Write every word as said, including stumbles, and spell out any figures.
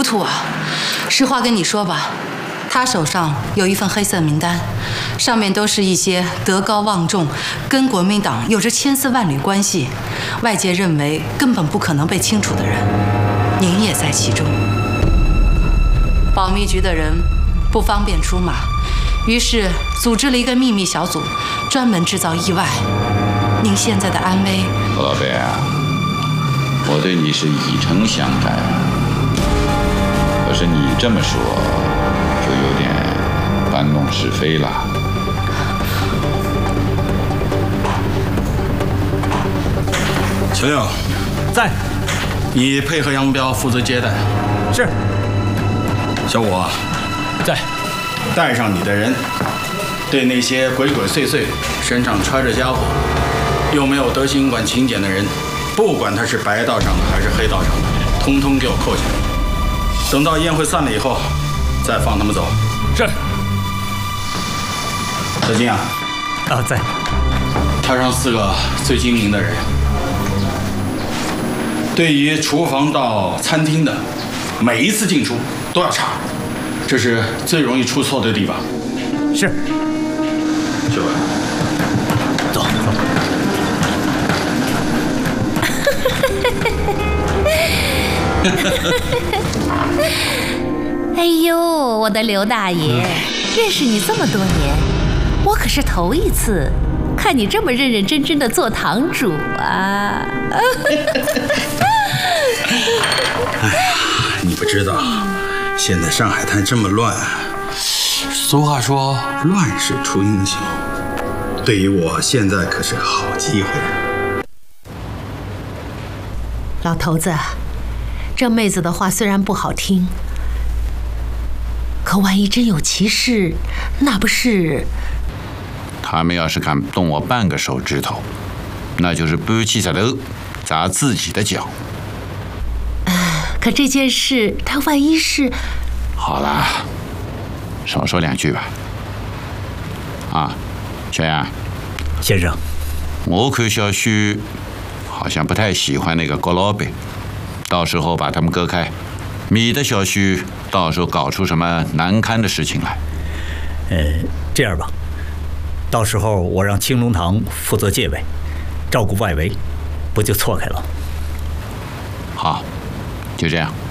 涂啊！实话跟你说吧，他手上有一份黑色名单，上面都是一些德高望重、跟国民党有着千丝万缕关系，外界认为根本不可能被清除的人。您也在其中。保密局的人不方便出马，于是组织了一个秘密小组，专门制造意外。您现在的安危， 何老贝啊，我对你是以诚相待，可是你这么说，就有点搬弄是非了。 小六， 在。 你配合杨彪负责接待。 是。 小五， 在。 带上你的人，对那些鬼鬼祟祟、身上揣着家伙，又没有德行馆请柬的人，不管他是白道上的还是黑道上的，通通给我扣下来。等到宴会散了以后，再放他们走。 是。 小金啊， 啊，在。 派上四个最精明的人，对于厨房到餐厅的每一次进出都要查，这是最容易出错的地方。 是。 去吧。 走走。 哎呦，我的刘大爷，认识你这么多年，我可是头一次看你这么认认真真的做堂主啊！ 哎呀，你不知道，现在上海滩这么乱，俗话说乱世出英雄，对于我现在可是个好机会。 老头子，这妹子的话虽然不好听，可万一真有其事，那不是…… 他们要是敢动我半个手指头，那就是搬起石头砸自己的脚。 可这件事，他万一是…… 好啦，少说两句吧。啊，小杨先生， 我看小许好像不太喜欢那个郭老板，到时候把他们割开，免得小许到时候搞出什么难堪的事情来。 呃，这样吧，到时候我让青龙堂负责戒备，照顾外围，不就错开了？ 好，就这样。